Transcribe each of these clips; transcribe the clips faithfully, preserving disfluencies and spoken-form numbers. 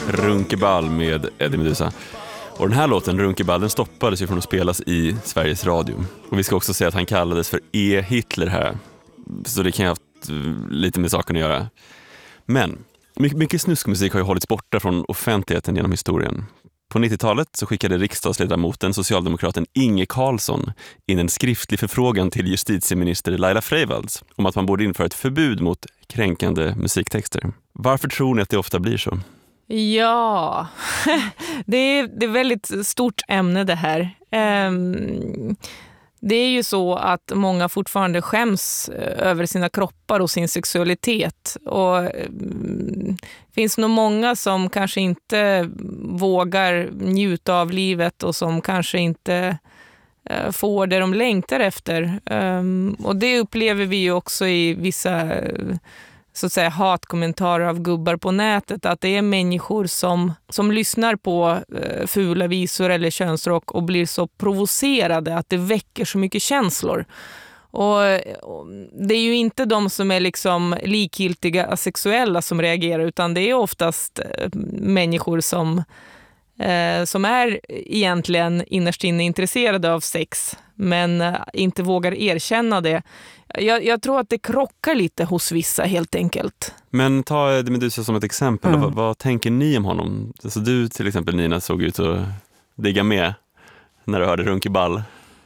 Runkeball med Eddie Meduza. Och den här låten, Runkeball, den stoppades ju från att spelas i Sveriges Radio. Och vi ska också säga att han kallades för E. Hitler här. Så det kan ju ha haft lite med saken att göra. Men mycket snuskmusik har ju hållits borta från offentligheten genom historien. På nittiotalet så skickade riksdagsledamoten, socialdemokraten Inge Carlsson, in en skriftlig förfrågan till justitieminister Laila Freivalds om att man borde införa ett förbud mot kränkande musiktexter. Varför tror ni att det ofta blir så? Ja, det är det är väldigt stort ämne det här. Um, det är ju så att många fortfarande skäms över sina kroppar och sin sexualitet. Och um, det finns nog många som kanske inte vågar njuta av livet och som kanske inte uh, får det de längtar efter. Um, och det upplever vi ju också i vissa... Uh, så att säga hatkommentarer av gubbar på nätet, att det är människor som, som lyssnar på eh, fula visor eller könsrock och blir så provocerade att det väcker så mycket känslor. Och, och det är ju inte de som är liksom likgiltiga asexuella som reagerar, utan det är oftast eh, människor som, eh, som är egentligen innerst inne intresserade av sex men eh, inte vågar erkänna det. Jag, jag tror att det krockar lite hos vissa helt enkelt. Men ta Eddie Meduza som ett exempel. Mm. Vad, vad tänker ni om honom? Alltså du till exempel, Nina, såg ut att digga med när du hörde Runkeball.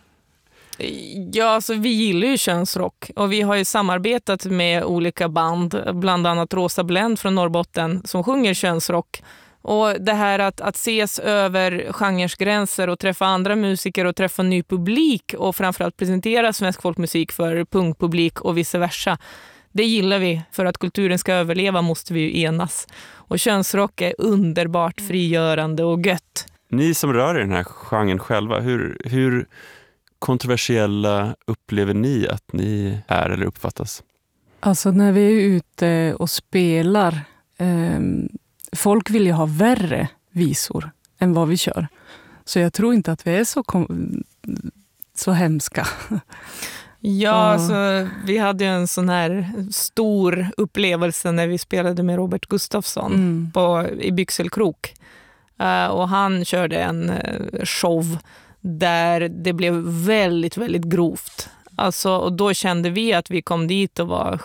Ja, alltså vi gillar ju könsrock och vi har ju samarbetat med olika band, bland annat Rosa Blend från Norrbotten som sjunger könsrock. Och det här att, att ses över genres gränser och träffa andra musiker och träffa ny publik och framförallt presentera svensk folkmusik för punkpublik och vice versa. Det gillar vi. För att kulturen ska överleva måste vi ju enas. Och könsrock är underbart frigörande och gött. Ni som rör i den här genren själva, hur, hur kontroversiella upplever ni att ni är eller uppfattas? Alltså när vi är ute och spelar... Um... Folk vill ju ha värre visor än vad vi kör. Så jag tror inte att vi är så, kom- så hemska. Ja, alltså, vi hade ju en sån här stor upplevelse när vi spelade med Robert Gustafsson mm. på, i Byxelkrok. Uh, och han körde en uh, show där det blev väldigt, väldigt grovt. Alltså, och då kände vi att vi kom dit och var...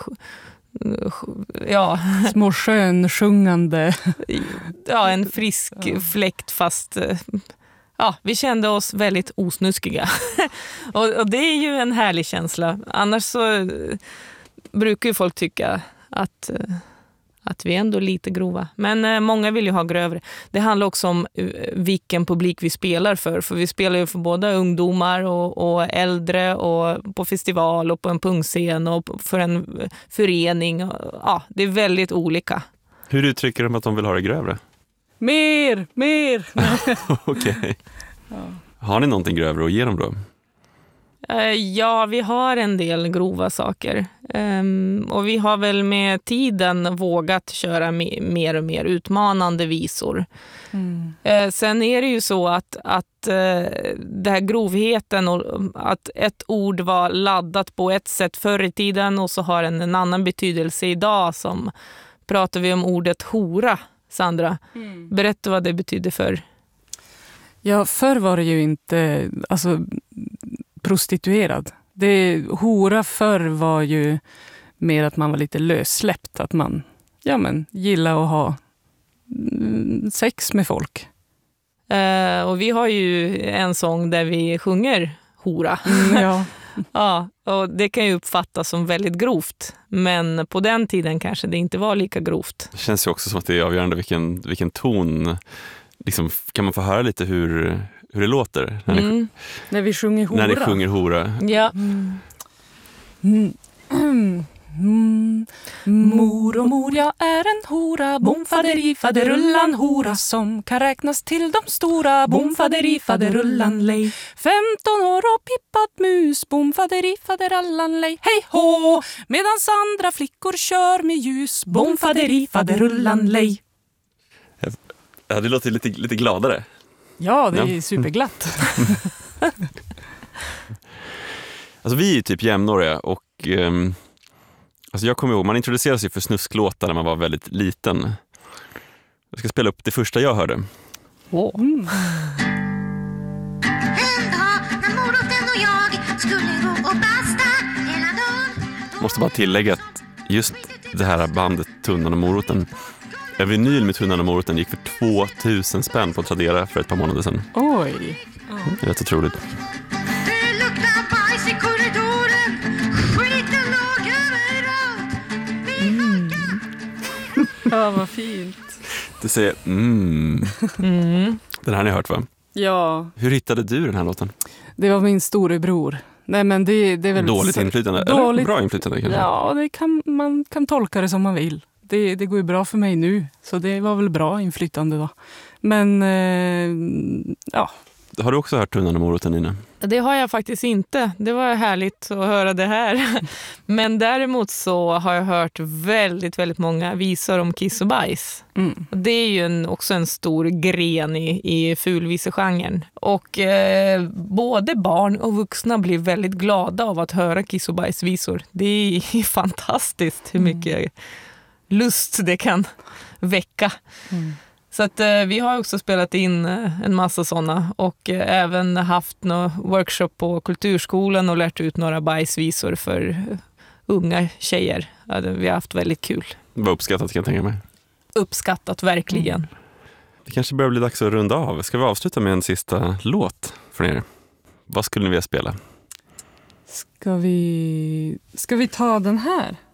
Ja. Små skönsjungande. Ja, en frisk ja. fläkt fast ja, vi kände oss väldigt osnuskiga. och, och det är ju en härlig känsla. Annars så brukar ju folk tycka att, att vi är ändå lite grova. Men eh, många vill ju ha grövre. Det handlar också om uh, vilken publik vi spelar för. För vi spelar ju för både ungdomar och, och äldre och på festival och på en punkscen och för en förening. Och, ja, det är väldigt olika. Hur uttrycker de att de vill ha det grövre? Mer, mer! Okej. Okay. Ja. Har ni någonting grövre att ge dem då? Ja, vi har en del grova saker. Um, och vi har väl med tiden vågat köra me- mer och mer utmanande visor. Mm. Uh, sen är det ju så att, att uh, det här grovheten och att ett ord var laddat på ett sätt förr i tiden och så har en, en annan betydelse idag. Som pratar vi om ordet hora, Sandra. Mm. Berätta vad det betyder för. Ja, förr var det ju inte... Alltså, prostituerad. Det hora förr var ju mer att man var lite lössläppt, att man ja men gillar att ha sex med folk. Uh, och vi har ju en sång där vi sjunger hora. Mm, ja. Ja, och det kan ju uppfattas som väldigt grovt, men på den tiden kanske det inte var lika grovt. Det känns ju också som att det är avgörande vilken, vilken ton. Liksom, kan man få höra lite hur hur det låter när ni, mm. när vi sjunger hora. När ni sjunger hora. Ja. Mm. Mm. Mm. Mm. Mor och mor, jag är en hora. Bom faderi faderullan hora som kan räknas till de stora. Bom faderi faderullan lej. femton år och pippat mus. Bom faderi faderallan lej. Hej hå! Medans andra flickor kör med ljus. Bom faderi faderullan lej. Ja, det låter lite, lite gladare. Ja, det är ja. superglatt. Alltså vi är typ jämnåriga och um, alltså jag kommer ihåg, man introducerade sig för snusklåtar när man var väldigt liten. Jag ska spela upp det första jag hörde. Wow. Mm. En dag när moroten och jag skulle gå och basta hela dagen. Måste bara tillägga att just det här bandet Tunnan och moroten, en vinyl med Tunnan och moroten gick för tvåtusen spänn på Tradera för ett par månader sedan. Oj. Det är rätt otroligt. Det luktar bajs i korridoren. Skiten låg överallt. Ja, vad fint. Det säger mm. Mm. Den här har ni hört, va? Ja, Hur hittade du den här låten? det var min storebror. Nej, men det, det är väl Dåligt inflytande? Dåligt. Eller bra inflytande kanske? Ja, det kan, man kan tolka det som man vill. Det, det går ju bra för mig nu, så det var väl bra inflytande då. Men eh, ja. Har du också hört Tunnan och moroten, Nina? Det har jag faktiskt inte. Det var härligt att höra det här. Men däremot så har jag hört väldigt, väldigt många visor om kiss och bajs. Mm. Det är ju en, också en stor gren i, i fulvisegenren. Och eh, både barn och vuxna blir väldigt glada av att höra kiss och bajsvisor. Det är fantastiskt hur mycket lust det kan väcka. Mm. Så att, eh, vi har också spelat in eh, en massa sådana och eh, även haft någon workshop på kulturskolan och lärt ut några bajsvisor för eh, unga tjejer. Ja, det, vi har haft väldigt kul. Det var uppskattat, kan jag tänka mig. Uppskattat, verkligen. Det kanske börjar bli dags att runda av. Ska vi avsluta med en sista låt från er? Vad skulle ni vilja spela? Ska vi, ska vi ta den här?